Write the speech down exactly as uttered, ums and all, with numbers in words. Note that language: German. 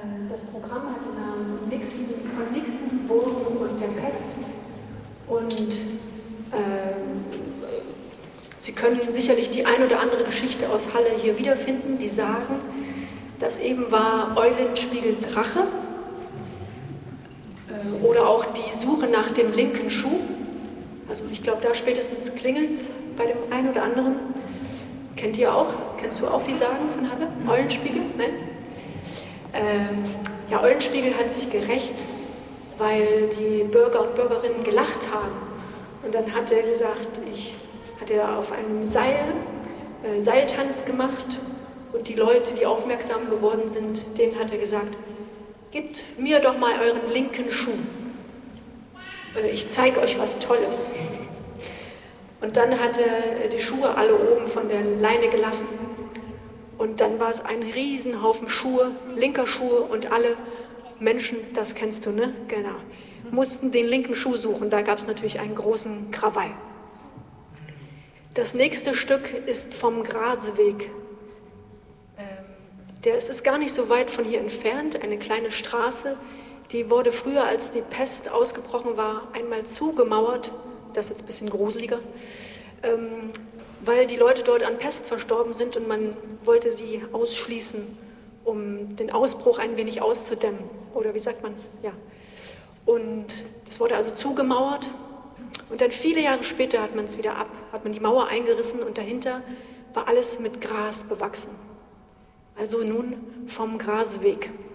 Das Programm hat den Namen Nixon, von Nixon, Boden und der Pest. Und äh, Sie können sicherlich die ein oder andere Geschichte aus Halle hier wiederfinden, die sagen, das eben war Eulenspiegels Rache äh, oder auch die Suche nach dem linken Schuh. Also ich glaube, da spätestens klingelt es bei dem einen oder anderen. Kennt ihr auch? Kennst du auch die Sagen von Halle? Eulenspiegel? Nein? Ähm, ja, Eulenspiegel hat sich gerächt, weil die Bürger und Bürgerinnen gelacht haben. Und dann hat er gesagt, ich hat er auf einem Seil äh, Seiltanz gemacht und die Leute, die aufmerksam geworden sind, denen hat er gesagt, gebt mir doch mal euren linken Schuh. Äh, ich zeige euch was Tolles. Und dann hat er die Schuhe alle oben von der Leine gelassen. Und dann war es ein Riesenhaufen Schuhe, linker Schuhe und alle Menschen, das kennst du, ne? Genau. Mussten den linken Schuh suchen. Da gab es natürlich einen großen Krawall. Das nächste Stück ist vom Graseweg. Ähm, der ist, ist gar nicht so weit von hier entfernt, eine kleine Straße. Die wurde früher, als die Pest ausgebrochen war, einmal zugemauert. Das ist jetzt ein bisschen gruseliger. Ähm, weil die Leute dort an Pest verstorben sind und man wollte sie ausschließen, um den Ausbruch ein wenig auszudämmen. Oder wie sagt man? Ja. Und das wurde also zugemauert. Und dann viele Jahre später hat man es wieder ab, hat man die Mauer eingerissen und dahinter war alles mit Gras bewachsen. Also nun vom Graseweg.